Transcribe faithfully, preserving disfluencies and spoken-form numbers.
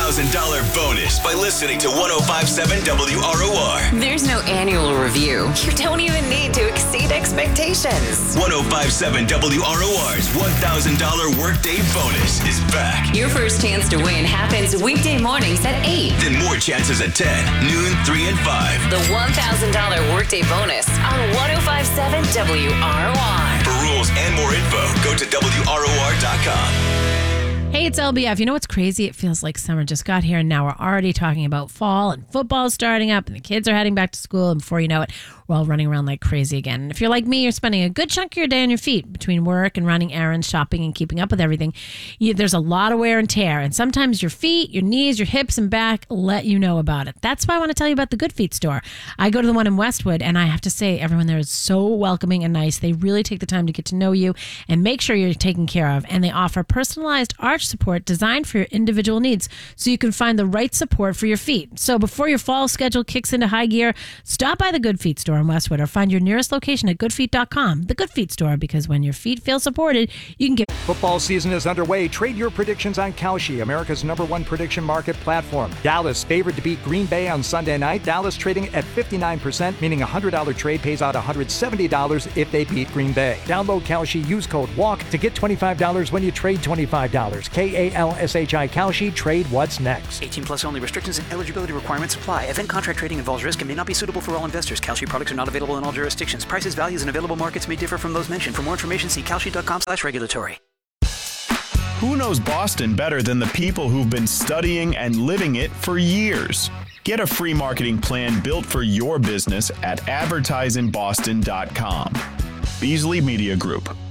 thousand dollars bonus by listening to one oh five point seven W R O R. There's no annual review. You don't even need to exceed expectations. one oh five point seven W R O R's one thousand dollars workday bonus is back. Your first chance to win happens weekday mornings at eight. Then more chances at ten, noon, three, and five. The one thousand dollars workday bonus on one oh five point seven W R O R. For rules and more info, go to W R O R dot com. Hey, it's L B F. You know what's crazy? It feels like summer just got here, and now we're already talking about fall, and football starting up, and the kids are heading back to school, and before you know it, we're all running around like crazy again. And if you're like me, you're spending a good chunk of your day on your feet between work and running errands, shopping, and keeping up with everything. You, there's a lot of wear and tear, and sometimes your feet, your knees, your hips, and back let you know about it. That's why I want to tell you about the Good Feet store. I go to the one in Westwood, and I have to say, everyone there is so welcoming and nice. They really take the time to get to know you and make sure you're taken care of, and they offer personalized arch support designed for your individual needs so you can find the right support for your feet. So before your fall schedule kicks into high gear, stop by the Good Feet store in Westwood or find your nearest location at good feet dot com. The Good Feet store, because when your feet feel supported, you can get... Football season is underway. Trade your predictions on Kalshi, America's number one prediction market platform. Dallas favored to beat Green Bay on Sunday night. Dallas trading at fifty-nine percent, meaning a one hundred dollars trade pays out one hundred seventy dollars if they beat Green Bay. Download Kalshi, use code WALK to get twenty-five dollars when you trade twenty-five dollars. K A L S H I Kalshi. Trade what's next. eighteen plus only. Restrictions and eligibility requirements apply. Event contract trading involves risk and may not be suitable for all investors. Kalshi products are not available in all jurisdictions. Prices, values, and available markets may differ from those mentioned. For more information, see kalshi dot com slash regulatory. Who knows Boston better than the people who've been studying and living it for years? Get a free marketing plan built for your business at advertise in boston dot com. Beasley Media Group.